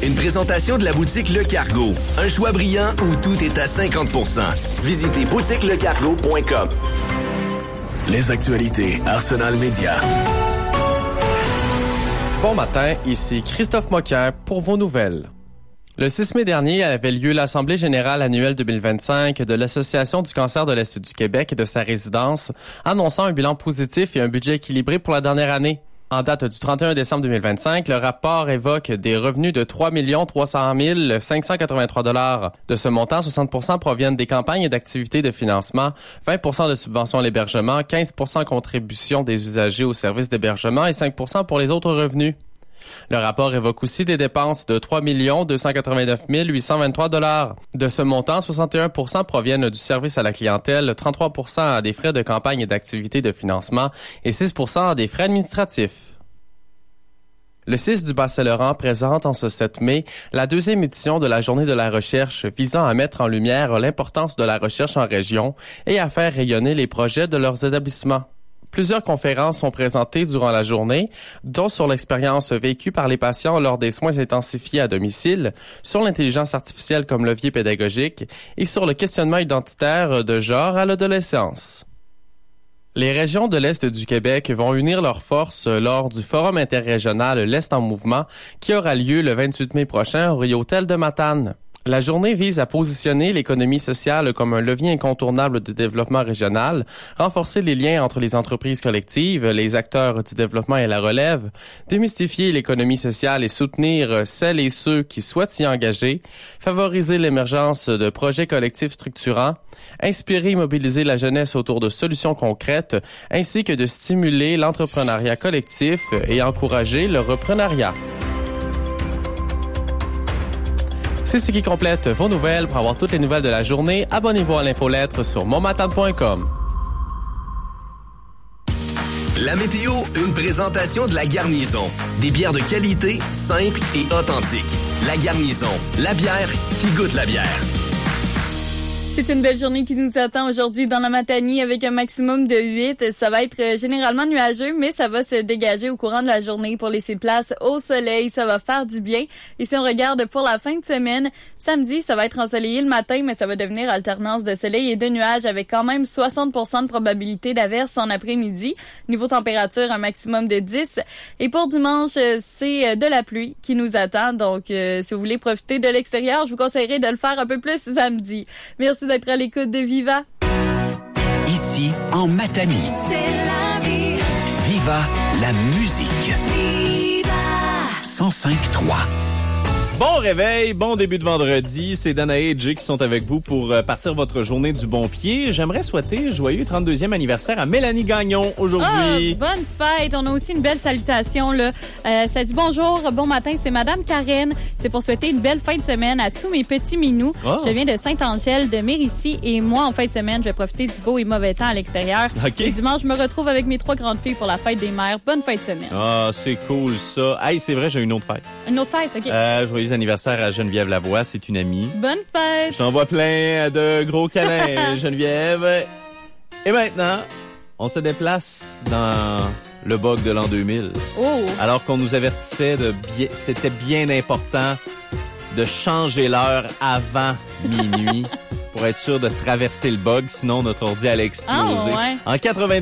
Une présentation de la boutique Le Cargo. Un choix brillant où tout est à 50%. Visitez boutiquelecargo.com. Les actualités Arsenal Média. Bon matin, ici Christophe Moquin pour vos nouvelles. Le 6 mai dernier avait lieu l'Assemblée générale annuelle 2025 de l'Association du cancer de l'Est du Québec et de sa résidence, annonçant un bilan positif et un budget équilibré pour la dernière année. En date du 31 décembre 2025, le rapport évoque des revenus de 3 300 583 $. De ce montant, 60% proviennent des campagnes et d'activités de financement, 20% de subventions à l'hébergement, 15% contribution des usagers aux services d'hébergement et 5% pour les autres revenus. Le rapport évoque aussi des dépenses de 3 289 823 $. De ce montant, 61% proviennent du service à la clientèle, 33% à des frais de campagne et d'activités de financement et 6% à des frais administratifs. Le CIS du Bas-Saint-Laurent présente en ce 7 mai la deuxième édition de la Journée de la recherche visant à mettre en lumière l'importance de la recherche en région et à faire rayonner les projets de leurs établissements. Plusieurs conférences sont présentées durant la journée, dont sur l'expérience vécue par les patients lors des soins intensifiés à domicile, sur l'intelligence artificielle comme levier pédagogique et sur le questionnement identitaire de genre à l'adolescence. Les régions de l'Est du Québec vont unir leurs forces lors du Forum interrégional L'Est en mouvement qui aura lieu le 28 mai prochain au Riotel de Matane. La journée vise à positionner l'économie sociale comme un levier incontournable de développement régional, renforcer les liens entre les entreprises collectives, les acteurs du développement et la relève, démystifier l'économie sociale et soutenir celles et ceux qui souhaitent s'y engager, favoriser l'émergence de projets collectifs structurants, inspirer et mobiliser la jeunesse autour de solutions concrètes, ainsi que de stimuler l'entrepreneuriat collectif et encourager le reprenariat. C'est ce qui complète vos nouvelles. Pour avoir toutes les nouvelles de la journée, abonnez-vous à l'infolettre sur monmatin.com. La météo, une présentation de La Garnison. Des bières de qualité, simples et authentiques. La Garnison, la bière qui goûte la bière. C'est une belle journée qui nous attend aujourd'hui dans la Matanie avec un maximum de 8. Ça va être généralement nuageux, mais ça va se dégager au courant de la journée pour laisser place au soleil. Ça va faire du bien. Et si on regarde pour la fin de semaine, samedi, ça va être ensoleillé le matin, mais ça va devenir alternance de soleil et de nuages avec quand même 60% de probabilité d'averse en après-midi. Niveau température, un maximum de 10. Et pour dimanche, c'est de la pluie qui nous attend. Donc, si vous voulez profiter de l'extérieur, je vous conseillerais de le faire un peu plus samedi. Merci d'être à l'écoute de Viva. Ici, en Matanie. C'est la vie. Viva la musique. Viva. 105.3. Bon réveil, bon début de vendredi. C'est Danae et Jay qui sont avec vous pour partir votre journée du bon pied. J'aimerais souhaiter joyeux 32e anniversaire à Mélanie Gagnon aujourd'hui. Oh, bonne fête. On a aussi une belle salutation, là. Ça dit bonjour, bon matin, c'est Madame Karen. C'est pour souhaiter une belle fin de semaine à tous mes petits minous. Oh. Je viens de Sainte-Angèle, de Mérici, et moi, en fin de semaine, je vais profiter du beau et mauvais temps à l'extérieur. Okay. Et dimanche, je me retrouve avec mes 3 grandes filles pour la fête des mères. Bonne fin de semaine. Ah, c'est cool, ça. Hey, c'est vrai, j'ai une autre fête. Une autre fête, OK. Joyeux anniversaire à Geneviève Lavoie, c'est une amie. Bonne fête! Je t'envoie plein de gros câlins, Geneviève. Et maintenant, on se déplace dans le bug de l'an 2000. Oh! Alors qu'on nous avertissait c'était bien important de changer l'heure avant minuit pour être sûr de traverser le bug, sinon notre ordi allait exploser. Ah, ouais. En 90